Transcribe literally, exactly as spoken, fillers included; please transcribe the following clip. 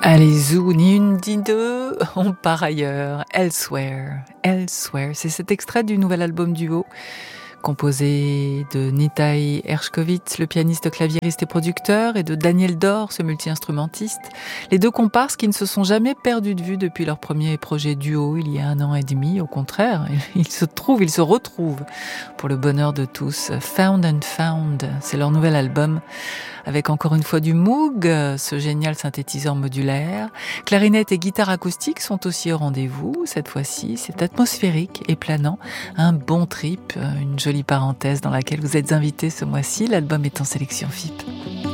Allez, zou, ni une ni deux, on part ailleurs. Elsewhere, Elsewhere, c'est cet extrait du nouvel album duo composé de Nitai Ershkovitz, le pianiste claviériste et producteur, et de Daniel Dor, ce multi-instrumentiste. Les deux comparses qui ne se sont jamais perdus de vue depuis leur premier projet duo il y a un an et demi. Au contraire, ils se trouvent, ils se retrouvent pour le bonheur de tous. Found and Found, c'est leur nouvel album avec encore une fois du Moog, ce génial synthétiseur modulaire. Clarinette et guitare acoustique sont aussi au rendez-vous. Cette fois-ci, c'est atmosphérique et planant. Un bon trip, une jolie parenthèse dans laquelle vous êtes invités ce mois-ci. L'album est en sélection F I P.